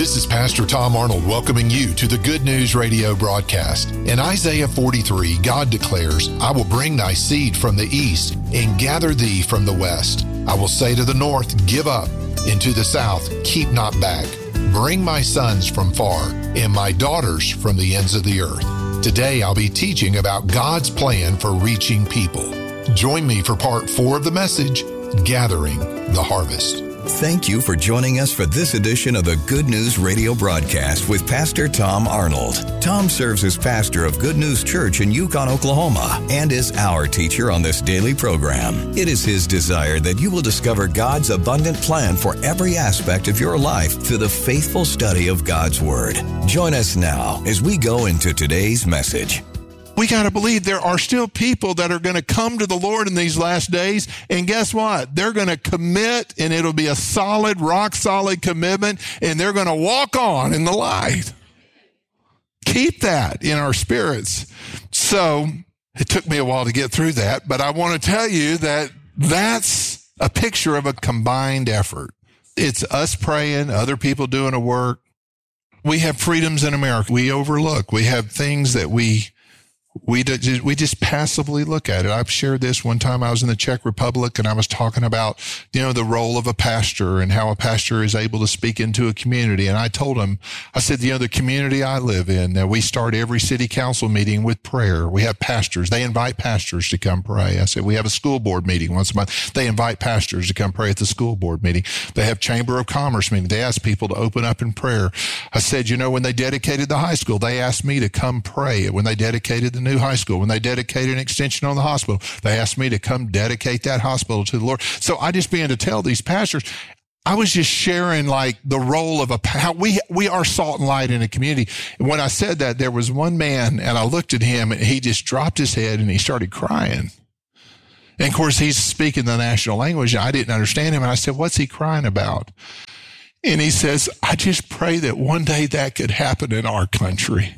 This is Pastor Tom Arnold welcoming you to the Good News Radio broadcast. In Isaiah 43, God declares, I will bring thy seed from the east and gather thee from the west. I will say to the north, give up, and to the south, keep not back. Bring my sons from far and my daughters from the ends of the earth. Today, I'll be teaching about God's plan for reaching people. Join me for part 4 of the message, Gathering the Harvest. Thank you for joining us for this edition of the Good News Radio broadcast with Pastor Tom Arnold. Tom serves as pastor of Good News Church in Yukon, Oklahoma, and is our teacher on this daily program. It is his desire that you will discover God's abundant plan for every aspect of your life through the faithful study of God's Word. Join us now as we go into today's message. We got to believe there are still people that are going to come to the Lord in these last days. And guess what? They're going to commit, and it'll be a solid, rock-solid commitment, and they're going to walk on in the light. Keep that in our spirits. So it took me a while to get through that, but I want to tell you that that's a picture of a combined effort. It's us praying, other people doing a work. We have freedoms in America we overlook. We have things that we just passively look at it. I've shared this one time. I was in the Czech Republic and I was talking about, the role of a pastor and how a pastor is able to speak into a community. And I told him, I said, the community I live in, that we start every city council meeting with prayer. We have pastors. They invite pastors to come pray. I said, we have a school board meeting once a month. They invite pastors to come pray at the school board meeting. They have Chamber of Commerce meeting. They ask people to open up in prayer. I said, when they dedicated the high school, they asked me to come pray. When they dedicated the new high school, when they dedicated an extension on the hospital, they asked me to come dedicate that hospital to the Lord. So I just began to tell these pastors, I was just sharing the role of how we are salt and light in a community. And when I said that, there was one man and I looked at him and he just dropped his head and he started crying. And of course, he's speaking the national language. I didn't understand him. And I said, what's he crying about? And he says, I just pray that one day that could happen in our country.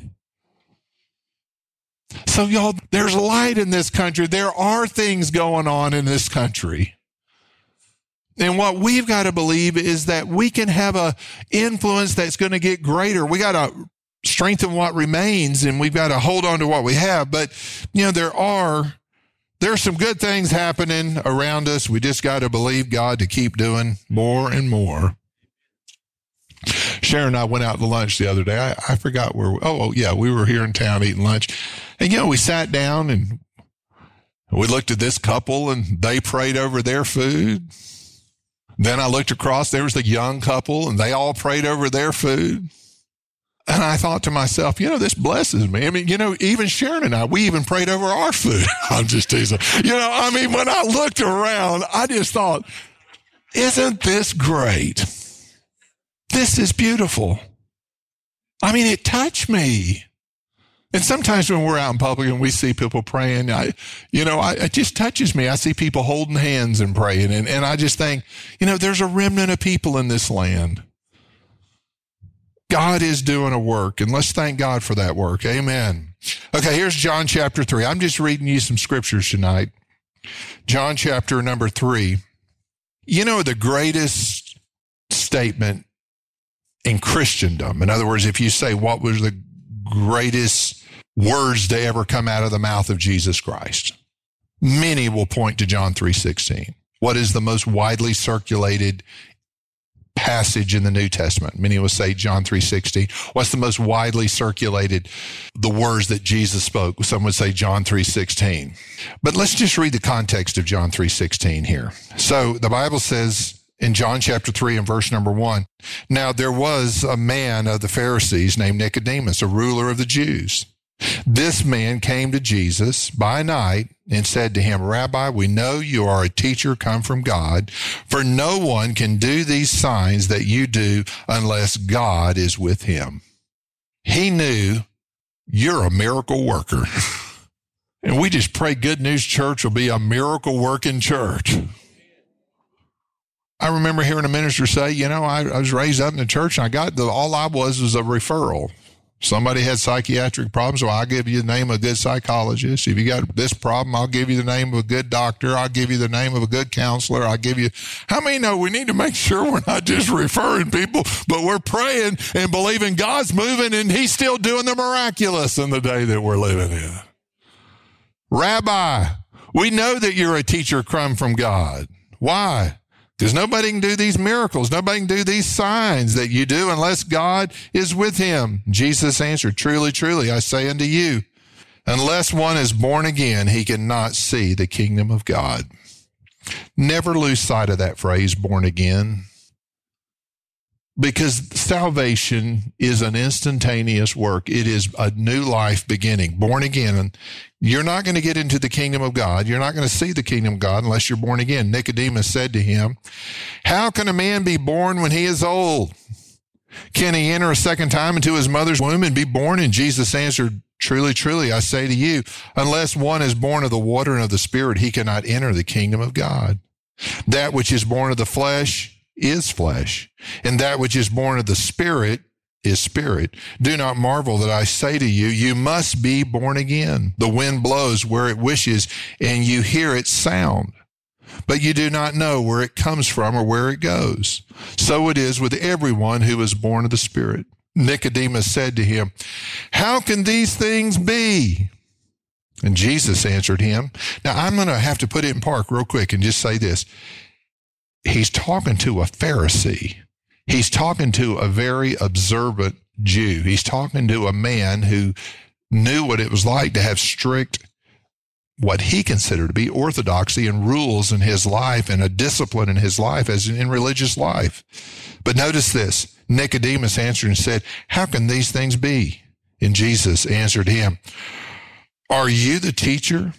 So y'all, there's light in this country. There are things going on in this country. And what we've got to believe is that we can have an influence that's going to get greater. We got to strengthen what remains and we've got to hold on to what we have. But, there are some good things happening around us. We just got to believe God to keep doing more and more. Sharon and I went out to lunch the other day. I forgot where. We were here in town eating lunch. And, we sat down and we looked at this couple and they prayed over their food. Then I looked across, there was the young couple and they all prayed over their food. And I thought to myself, this blesses me. I mean, even Sharon and I, we even prayed over our food. I'm just teasing. When I looked around, I just thought, isn't this great? This is beautiful. It touched me. And sometimes when we're out in public and we see people praying, it just touches me. I see people holding hands and praying. And I just think, there's a remnant of people in this land. God is doing a work, and let's thank God for that work. Amen. Okay, here's John chapter 3. I'm just reading you some scriptures tonight. John chapter number 3. The greatest statement in Christendom. In other words, if you say, what was the greatest words to ever come out of the mouth of Jesus Christ? Many will point to John 3:16. What is the most widely circulated passage in the New Testament? Many will say John 3:16. What's the most widely circulated, the words that Jesus spoke? Some would say John 3:16. But let's just read the context of John 3:16 here. So the Bible says, in John chapter 3 and verse number 1, now there was a man of the Pharisees named Nicodemus, a ruler of the Jews. This man came to Jesus by night and said to him, Rabbi, we know you are a teacher come from God, for no one can do these signs that you do unless God is with him. He knew you're a miracle worker. And we just pray Good News Church will be a miracle working church. I remember hearing a minister say, I was raised up in the church and all I was a referral. Somebody had psychiatric problems, well, I'll give you the name of a good psychologist. If you got this problem, I'll give you the name of a good doctor. I'll give you the name of a good counselor. I'll give you... How many know we need to make sure we're not just referring people, but we're praying and believing God's moving and he's still doing the miraculous in the day that we're living in. Rabbi, we know that you're a teacher come from God. Why? Because nobody can do these miracles. Nobody can do these signs that you do unless God is with him. Jesus answered, truly, truly, I say unto you, unless one is born again, he cannot see the kingdom of God. Never lose sight of that phrase, born again. Because salvation is an instantaneous work. It is a new life beginning, born again. And you're not going to get into the kingdom of God. You're not going to see the kingdom of God unless you're born again. Nicodemus said to him, how can a man be born when he is old? Can he enter a second time into his mother's womb and be born? And Jesus answered, truly, truly, I say to you, unless one is born of the water and of the Spirit, he cannot enter the kingdom of God. That which is born of the flesh is flesh, and that which is born of the Spirit is spirit. Do not marvel that I say to you, you must be born again. The wind blows where it wishes, and you hear its sound, but you do not know where it comes from or where it goes. So it is with everyone who is born of the Spirit. Nicodemus said to him, how can these things be? And Jesus answered him. Now, I'm going to have to put it in park real quick and just say this. He's talking to a Pharisee. He's talking to a very observant Jew. He's talking to a man who knew what it was like to have strict, what he considered to be orthodoxy and rules in his life and a discipline in his life as in religious life. But notice this. Nicodemus answered and said, how can these things be? And Jesus answered him, are you the teacher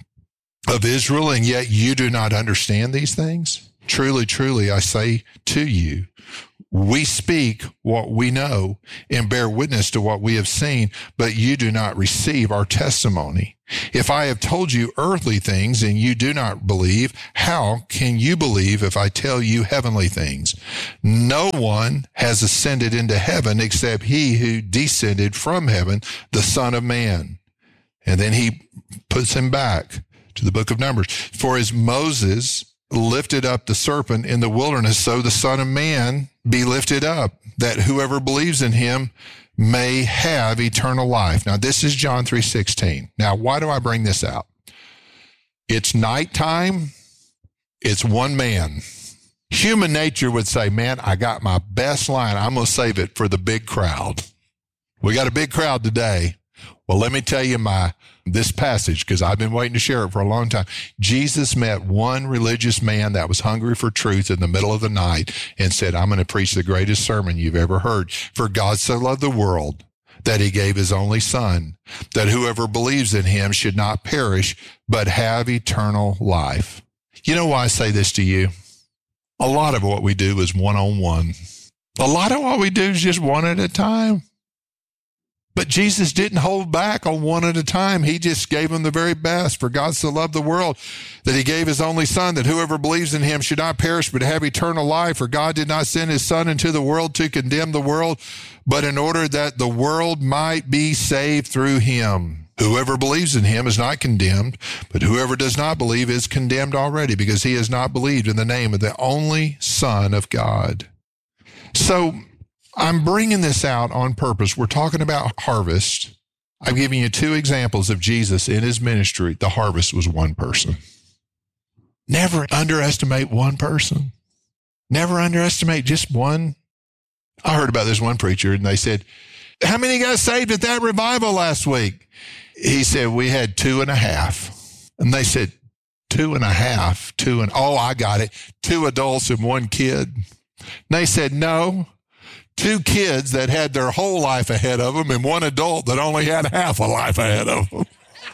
of Israel, and yet you do not understand these things? Truly, truly, I say to you, we speak what we know and bear witness to what we have seen, but you do not receive our testimony. If I have told you earthly things and you do not believe, how can you believe if I tell you heavenly things? No one has ascended into heaven except he who descended from heaven, the Son of Man. And then he puts him back to the book of Numbers. For as Moses lifted up the serpent in the wilderness, so the Son of Man be lifted up, that whoever believes in him may have eternal life. Now, this is John 3:16. Now, why do I bring this out? It's nighttime. It's one man. Human nature would say, man, I got my best line. I'm going to save it for the big crowd. We got a big crowd today. Well, let me tell you this passage, because I've been waiting to share it for a long time. Jesus met one religious man that was hungry for truth in the middle of the night and said, I'm going to preach the greatest sermon you've ever heard. For God so loved the world that he gave his only Son, that whoever believes in him should not perish, but have eternal life. You know why I say this to you? A lot of what we do is one-on-one. A lot of what we do is just one at a time. But Jesus didn't hold back on one at a time. He just gave them the very best. For God so loved the world that he gave his only Son, that whoever believes in him should not perish but have eternal life. For God did not send his Son into the world to condemn the world, but in order that the world might be saved through him. Whoever believes in him is not condemned, but whoever does not believe is condemned already, because he has not believed in the name of the only Son of God. So I'm bringing this out on purpose. We're talking about harvest. I'm giving you two examples of Jesus in his ministry. The harvest was one person. Never underestimate one person. Never underestimate just one. I heard about this one preacher, and they said, how many got saved at that revival last week? He said, we had 2.5. And they said, 2.5? Oh, I got it. 2 adults and 1 kid. And they said, no. 2 kids that had their whole life ahead of them and 1 adult that only had half a life ahead of them.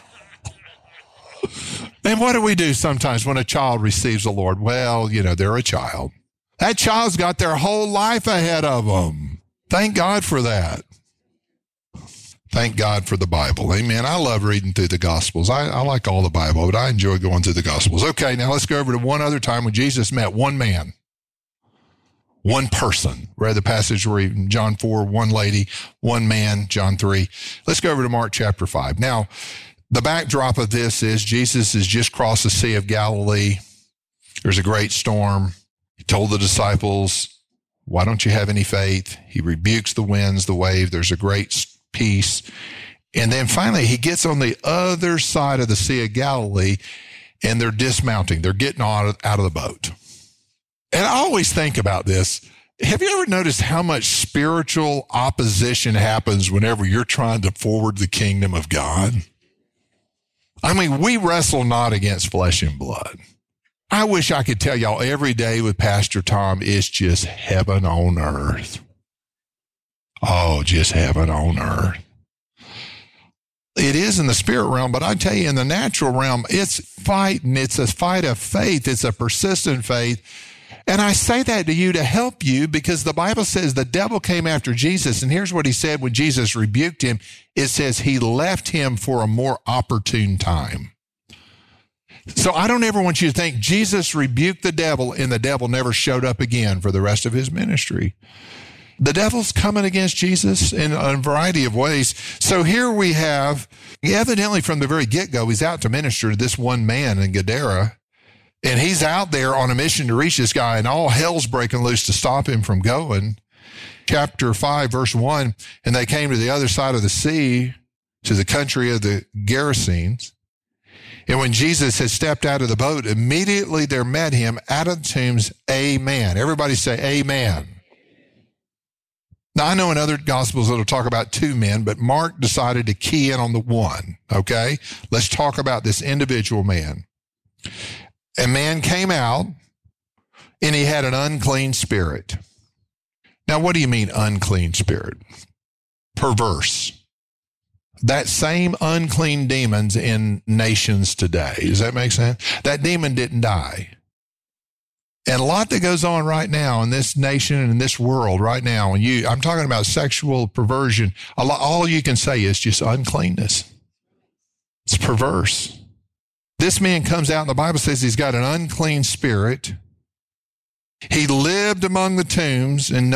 And what do we do sometimes when a child receives the Lord? Well, they're a child. That child's got their whole life ahead of them. Thank God for that. Thank God for the Bible. Amen. I love reading through the Gospels. I like all the Bible, but I enjoy going through the Gospels. Okay, now let's go over to one other time when Jesus met one man. One person. Read the passage where John 4, one lady, one man, John 3. Let's go over to Mark chapter 5. Now, the backdrop of this is Jesus has just crossed the Sea of Galilee. There's a great storm. He told the disciples, why don't you have any faith? He rebukes the winds, the wave. There's a great peace. And then finally, he gets on the other side of the Sea of Galilee, and they're dismounting. They're getting out of the boat. And I always think about this. Have you ever noticed how much spiritual opposition happens whenever you're trying to forward the kingdom of God? I mean, we wrestle not against flesh and blood. I wish I could tell y'all every day with Pastor Tom is just heaven on earth. Oh, just heaven on earth. It is in the spirit realm, but I tell you, in the natural realm, it's fighting. It's a fight of faith. It's a persistent faith. And I say that to you to help you because the Bible says the devil came after Jesus. And here's what he said when Jesus rebuked him. It says he left him for a more opportune time. So I don't ever want you to think Jesus rebuked the devil and the devil never showed up again for the rest of his ministry. The devil's coming against Jesus in a variety of ways. So here we have, evidently from the very get-go, he's out to minister to this one man in Gadara. And he's out there on a mission to reach this guy, and all hell's breaking loose to stop him from going. Chapter 5, verse 1, and they came to the other side of the sea, to the country of the Gerasenes. And when Jesus had stepped out of the boat, immediately there met him out of the tombs a man. Everybody say amen. Now, I know in other Gospels it'll talk about two men, but Mark decided to key in on the one, okay? Let's talk about this individual man. A man came out, and he had an unclean spirit. Now, what do you mean unclean spirit? Perverse. That same unclean demon's in nations today. Does that make sense? That demon didn't die. And a lot that goes on right now in this nation and in this world right now, and I'm talking about sexual perversion, all you can say is just uncleanness. It's perverse. This man comes out, and the Bible says he's got an unclean spirit. He lived among the tombs, and